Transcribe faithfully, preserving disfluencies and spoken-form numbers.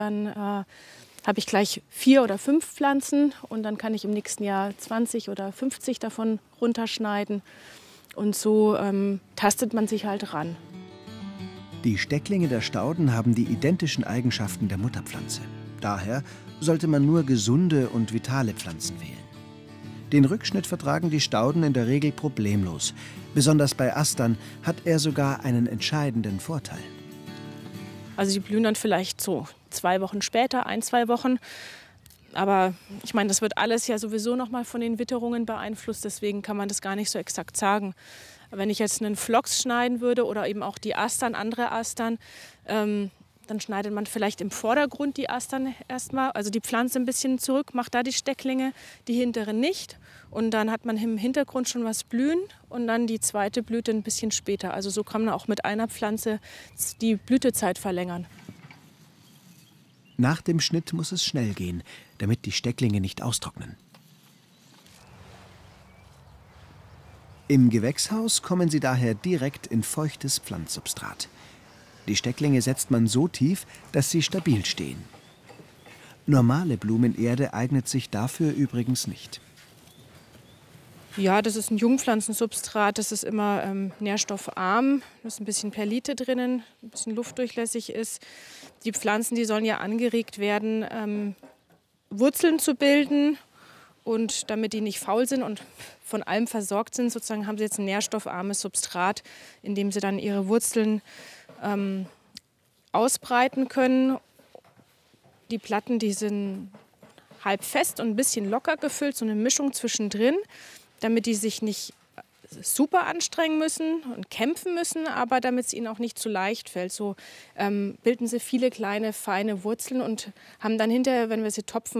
Dann äh, habe ich gleich vier oder fünf Pflanzen und dann kann ich im nächsten Jahr zwanzig oder fünfzig davon runterschneiden. Und so ähm, tastet man sich halt ran. Die Stecklinge der Stauden haben die identischen Eigenschaften der Mutterpflanze. Daher sollte man nur gesunde und vitale Pflanzen wählen. Den Rückschnitt vertragen die Stauden in der Regel problemlos. Besonders bei Astern hat er sogar einen entscheidenden Vorteil. Also die blühen dann vielleicht so zwei Wochen später, ein, zwei Wochen. Aber ich meine, das wird alles ja sowieso noch mal von den Witterungen beeinflusst. Deswegen kann man das gar nicht so exakt sagen. Wenn ich jetzt einen Phlox schneiden würde oder eben auch die Astern, andere Astern, ähm, dann schneidet man vielleicht im Vordergrund die Astern erstmal, also die Pflanze ein bisschen zurück, macht da die Stecklinge, die hinteren nicht. Und dann hat man im Hintergrund schon was blühen und dann die zweite Blüte ein bisschen später. Also so kann man auch mit einer Pflanze die Blütezeit verlängern. Nach dem Schnitt muss es schnell gehen, damit die Stecklinge nicht austrocknen. Im Gewächshaus kommen sie daher direkt in feuchtes Pflanzsubstrat. Die Stecklinge setzt man so tief, dass sie stabil stehen. Normale Blumenerde eignet sich dafür übrigens nicht. Ja, das ist ein Jungpflanzensubstrat, das ist immer ähm, nährstoffarm, da ist ein bisschen Perlite drinnen, ein bisschen luftdurchlässig ist. Die Pflanzen, die sollen ja angeregt werden, ähm, Wurzeln zu bilden. Und damit die nicht faul sind und von allem versorgt sind, sozusagen, haben sie jetzt ein nährstoffarmes Substrat, in dem sie dann ihre Wurzeln ähm, ausbreiten können. Die Platten, die sind halb fest und ein bisschen locker gefüllt, so eine Mischung zwischendrin, damit die sich nicht super anstrengen müssen und kämpfen müssen, aber damit es ihnen auch nicht zu leicht fällt. So ähm, bilden sie viele kleine, feine Wurzeln und haben dann hinterher, wenn wir sie topfen,